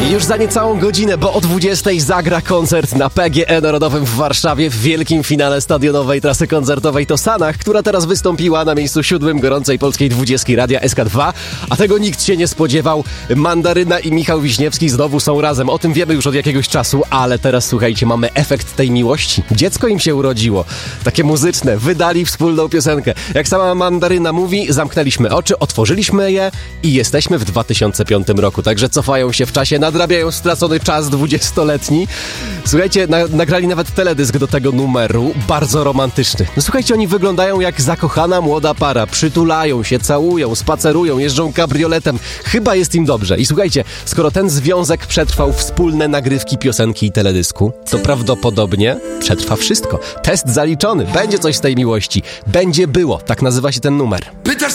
Już za niecałą godzinę, bo o 20:00 zagra koncert na PGE Narodowym w Warszawie w wielkim finale stadionowej trasy koncertowej Tosanach, która teraz wystąpiła na miejscu 7 gorącej polskiej 20 Radia SK2, a tego nikt się nie spodziewał. Mandaryna i Michał Wiśniewski znowu są razem. O tym wiemy już od jakiegoś czasu, ale teraz słuchajcie, mamy efekt tej miłości. Dziecko im się urodziło. Takie muzyczne. Wydali wspólną piosenkę. Jak sama Mandaryna mówi, zamknęliśmy oczy, otworzyliśmy je i jesteśmy w 2005 roku. Także cofają się w czasie, nadrabiają stracony czas 20-letni. Słuchajcie, nagrali nawet teledysk do tego numeru, bardzo romantyczny. No słuchajcie, oni wyglądają jak zakochana młoda para. Przytulają się, całują, spacerują, jeżdżą kabrioletem. Chyba jest im dobrze. I słuchajcie, skoro ten związek przetrwał wspólne nagrywki piosenki i teledysku, to prawdopodobnie przetrwa wszystko. Test zaliczony. Będzie coś z tej miłości. Będzie było. Tak nazywa się ten numer. Pytasz